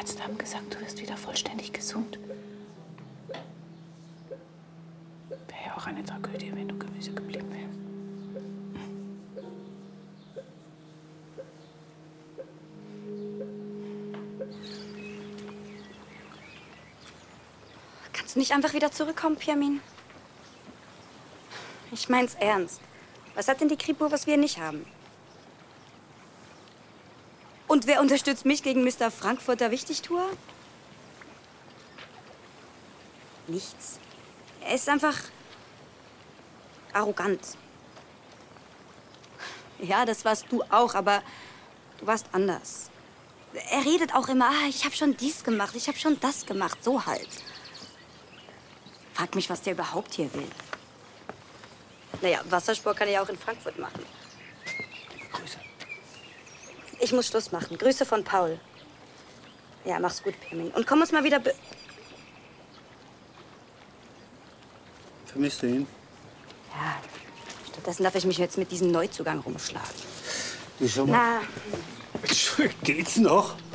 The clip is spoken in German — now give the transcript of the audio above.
Ärzte haben gesagt, du wirst wieder vollständig gesund. Wäre ja auch eine Tragödie, wenn du Gemüse geblieben wärst. Kannst du nicht einfach wieder zurückkommen, Pirmin? Ich mein's ernst. Was hat denn die Kripo, was wir nicht haben? Und wer unterstützt mich gegen Mr. Frankfurter Wichtigtuer? Nichts. Er ist einfach arrogant. Ja, das warst du auch, aber du warst anders. Er redet auch immer, ich habe schon dies gemacht, ich habe schon das gemacht, so halt. Frag mich, was der überhaupt hier will. Naja, Wassersport kann er ja auch in Frankfurt machen. Grüße. Ich muss Schluss machen. Grüße von Paul. Ja, mach's gut, Pirmin. Und komm uns mal wieder Vermisst du ihn? Ja, stattdessen darf ich mich jetzt mit diesem Neuzugang rumschlagen. Du, schau mal. Na, Geht's noch?